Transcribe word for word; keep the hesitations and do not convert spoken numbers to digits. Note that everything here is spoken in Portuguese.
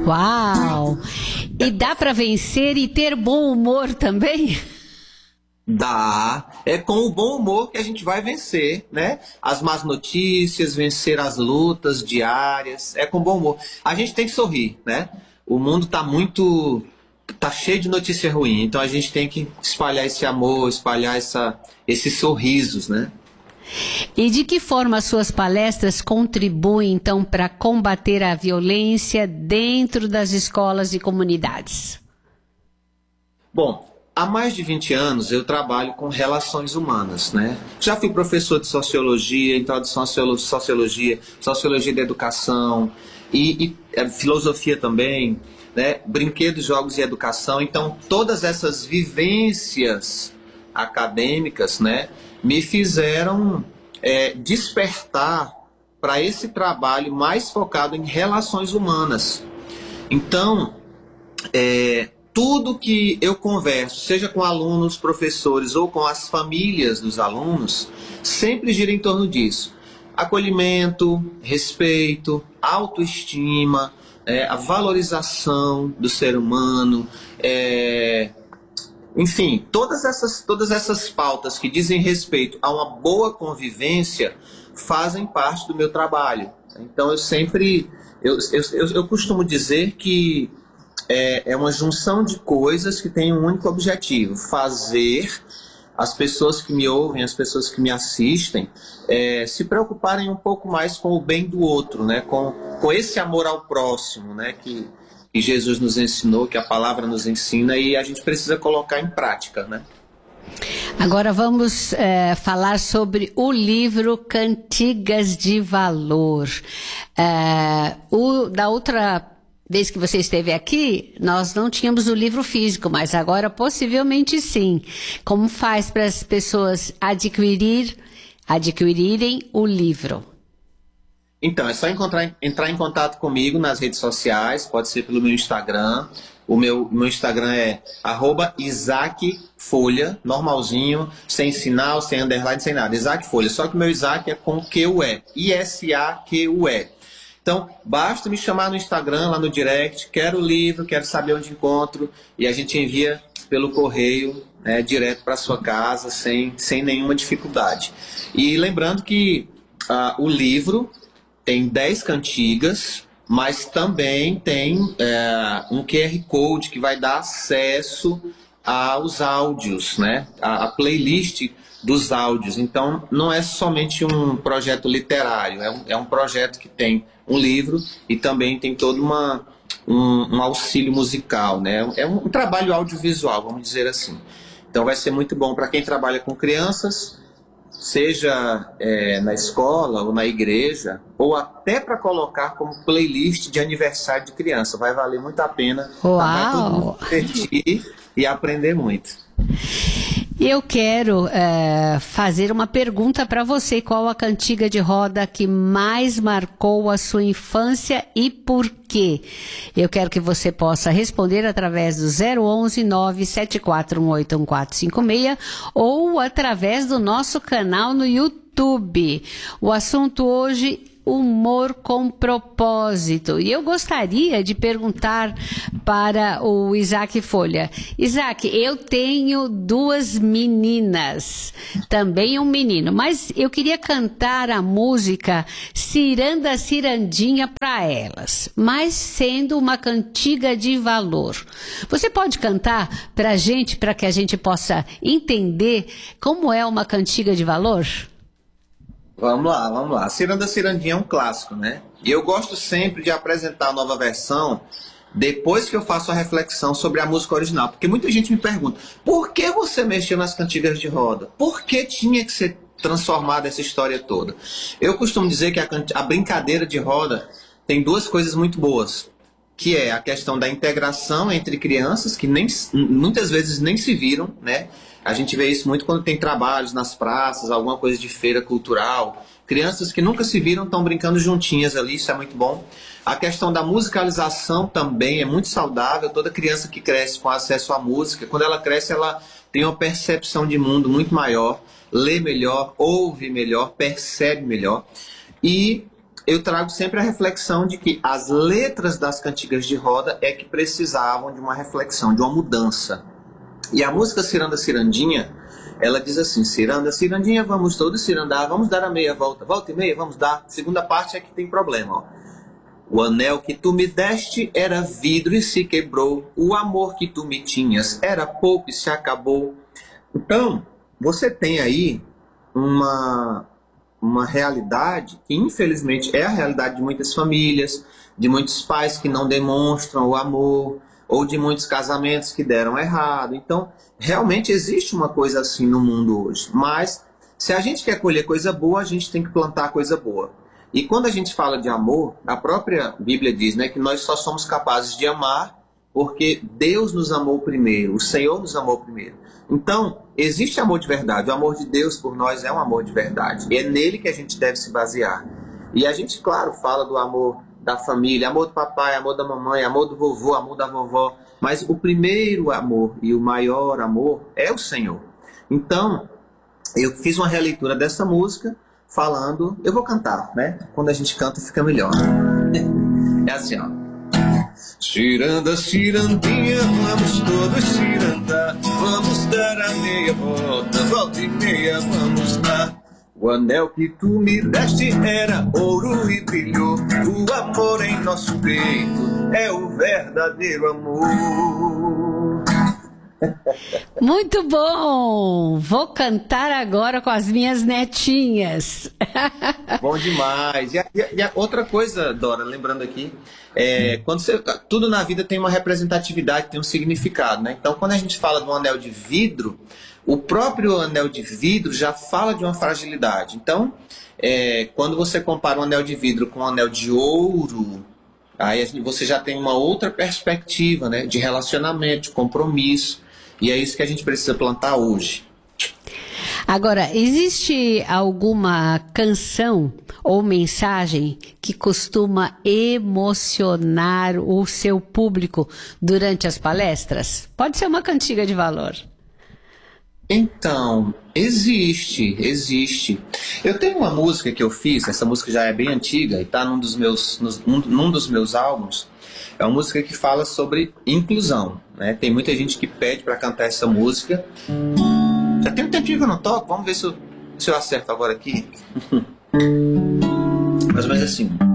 Uau! E dá para vencer e ter bom humor também? Dá. É com o bom humor que a gente vai vencer, né? As más notícias, vencer as lutas diárias. É com bom humor. A gente tem que sorrir, né? O mundo tá muito... tá cheio de notícia ruim. Então a gente tem que espalhar esse amor, espalhar essa, esses sorrisos, né? E de que forma as suas palestras contribuem, então, para combater a violência dentro das escolas e comunidades? Bom, há mais de vinte anos eu trabalho com relações humanas, né? Já fui professor de sociologia, introdução à sociologia, sociologia da educação e, e é, filosofia também, né? Brinquedos, jogos e educação. Então, todas essas vivências acadêmicas, né, me fizeram é, despertar para esse trabalho mais focado em relações humanas. Então, é, tudo que eu converso, seja com alunos, professores ou com as famílias dos alunos, sempre gira em torno disso. Acolhimento, respeito, autoestima, é, a valorização do ser humano, é, enfim, todas essas, todas essas pautas que dizem respeito a uma boa convivência fazem parte do meu trabalho. Então eu sempre, eu, eu, eu costumo dizer que É, é uma junção de coisas que tem um único objetivo: fazer as pessoas que me ouvem, as pessoas que me assistem, é, se preocuparem um pouco mais com o bem do outro, né? com, com esse amor ao próximo, né? que, que Jesus nos ensinou, que a palavra nos ensina, e a gente precisa colocar em prática, né? Agora vamos é, falar sobre o livro Cantigas de Valor. É, o, da outra vez que você esteve aqui, nós não tínhamos o livro físico, mas agora possivelmente sim. Como faz para as pessoas adquirir, adquirirem o livro? Então, é só encontrar, entrar em contato comigo nas redes sociais, pode ser pelo meu Instagram. O meu, meu Instagram é arroba Isaac Folha, normalzinho, sem sinal, sem underline, sem nada. Isaac Folha, só que o meu Isaac é com Q U E, I S A Q U E. Então, basta me chamar no Instagram, lá no direct, quero o livro, quero saber onde encontro, e a gente envia pelo correio, né, direto para sua casa, sem, sem nenhuma dificuldade. E lembrando que uh, o livro tem dez cantigas, mas também tem é, um Q R Code que vai dar acesso aos áudios, né, a, a playlist dos áudios. Então, não é somente um projeto literário, é um, é um projeto que tem um livro e também tem todo uma, um, um auxílio musical, né? É um, um trabalho audiovisual, vamos dizer assim. Então, vai ser muito bom para quem trabalha com crianças, seja é, na escola ou na igreja, ou até para colocar como playlist de aniversário de criança. Vai valer muito a pena. Uau! Vai todo mundo divertir e aprender muito. Eu quero é, fazer uma pergunta para você. Qual a cantiga de roda que mais marcou a sua infância e por quê? Eu quero que você possa responder através do zero onze, nove sete quatro um oito um quatro cinco seis ou através do nosso canal no YouTube. O assunto hoje: humor com propósito. E eu gostaria de perguntar para o Isaac Folha. Isaac, eu tenho duas meninas, também um menino, mas eu queria cantar a música Ciranda Cirandinha para elas, mas sendo uma cantiga de valor. Você pode cantar para a gente, para que a gente possa entender como é uma cantiga de valor? Vamos lá, vamos lá. Ciranda Cirandinha é um clássico, né? E eu gosto sempre de apresentar a nova versão depois que eu faço a reflexão sobre a música original. Porque muita gente me pergunta: por que você mexeu nas cantigas de roda? Por que tinha que ser transformada essa história toda? Eu costumo dizer que a, a brincadeira de roda tem duas coisas muito boas, que é a questão da integração entre crianças que nem, muitas vezes nem se viram, né? A gente vê isso muito quando tem trabalhos nas praças, alguma coisa de feira cultural. Crianças que nunca se viram estão brincando juntinhas ali, isso é muito bom. A questão da musicalização também é muito saudável. Toda criança que cresce com acesso à música, quando ela cresce, ela tem uma percepção de mundo muito maior, lê melhor, ouve melhor, percebe melhor. E eu trago sempre a reflexão de que as letras das cantigas de roda é que precisavam de uma reflexão, de uma mudança. E a música Ciranda Cirandinha, ela diz assim: ciranda, cirandinha, vamos todos cirandar, vamos dar a meia volta, volta e meia, vamos dar. Segunda parte é que tem problema, ó. O anel que tu me deste era vidro e se quebrou, o amor que tu me tinhas era pouco e se acabou. Então, você tem aí uma, uma realidade que infelizmente é a realidade de muitas famílias, de muitos pais que não demonstram o amor, ou de muitos casamentos que deram errado. Então, realmente existe uma coisa assim no mundo hoje. Mas, se a gente quer colher coisa boa, a gente tem que plantar coisa boa. E quando a gente fala de amor, a própria Bíblia diz, né, que nós só somos capazes de amar porque Deus nos amou primeiro, o Senhor nos amou primeiro. Então, existe amor de verdade. O amor de Deus por nós é um amor de verdade. E é nele que a gente deve se basear. E a gente, claro, fala do amor da família, amor do papai, amor da mamãe, amor do vovô, amor da vovó. Mas o primeiro amor e o maior amor é o Senhor. Então, eu fiz uma releitura dessa música falando... Eu vou cantar, né? Quando a gente canta fica melhor. É assim, ó. Ciranda, cirandinha, vamos todos cirandar, vamos dar a meia volta, volta e meia, vamos dar. O anel que tu me deste era ouro e brilhou, o amor em nosso peito é o verdadeiro amor. Muito bom! Vou cantar agora com as minhas netinhas. Bom demais. E a, e a outra coisa, Dora, lembrando aqui, é, quando você, tudo na vida tem uma representatividade, tem um significado, né? Então, quando a gente fala de um anel de vidro, o próprio anel de vidro já fala de uma fragilidade. Então, é, quando você compara um anel de vidro com um anel de ouro, aí você já tem uma outra perspectiva, né, de relacionamento, de compromisso. E é isso que a gente precisa plantar hoje. Agora, existe alguma canção ou mensagem que costuma emocionar o seu público durante as palestras? Pode ser uma cantiga de valor. Então, existe, existe. Eu tenho uma música que eu fiz, essa música já é bem antiga e está num dos meus, num, num dos meus álbuns. É uma música que fala sobre inclusão, né? Tem muita gente que pede para cantar essa música. Já tem um tempinho que eu não toco, vamos ver se eu, se eu acerto agora aqui. Mais ou menos assim.